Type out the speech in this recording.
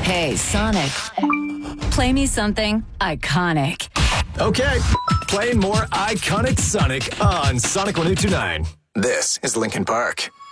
Hey, Sonic. Play me something iconic. Okay, play more iconic Sonic on Sonic 102.9. This is Linkin Park.